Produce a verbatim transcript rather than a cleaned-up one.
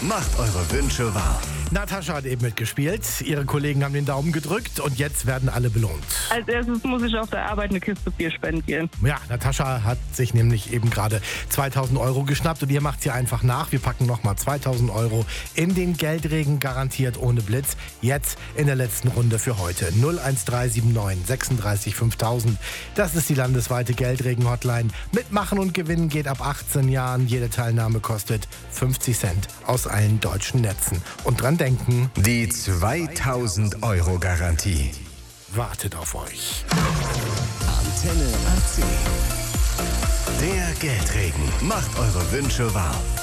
macht eure Wünsche wahr. Natascha hat eben mitgespielt. Ihre Kollegen haben den Daumen gedrückt und jetzt werden alle belohnt. Als erstes muss ich auf der Arbeit eine Kiste Bier spendieren. Ja, Natascha hat sich nämlich eben gerade zweitausend Euro geschnappt und ihr macht sie einfach nach. Wir packen nochmal zweitausend Euro in den Geldregen, garantiert ohne Blitz. Jetzt in der letzten Runde für heute. null eins drei sieben neun sechsunddreißig fünftausend. Das ist die landesweite Geldregen-Hotline. Mitmachen und gewinnen geht ab achtzehn Jahren. Jede Teilnahme kostet fünfzig Cent aus allen deutschen Netzen. Und dran denken, Die zweitausend Euro Garantie wartet auf euch. Antenne A C. Der Geldregen macht eure Wünsche wahr.